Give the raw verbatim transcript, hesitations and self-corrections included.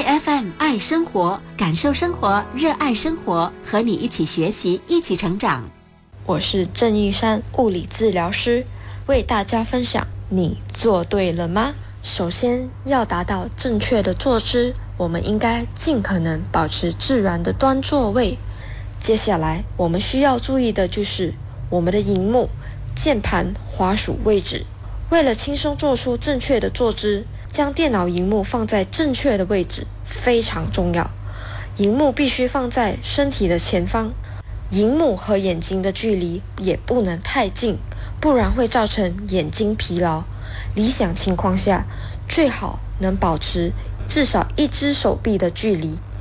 爱 F M 爱生活，感受生活，热爱生活，和你一起学习，一起成长。 我是郑玉山物理治疗师，为大家分享你做对了吗？首先要达到正确的坐姿，我们应该尽可能保持自然的端坐位。接下来我们需要注意的就是我们的萤幕、键盘、滑鼠位置。为了轻松做出正确的坐姿，将电脑萤幕放在正确的位置非常重要。萤幕必须放在身体的前方，萤幕和眼睛的距离也不能太近，不然会造成眼睛疲劳。理想情况下，最好能保持至少一只手臂的距离，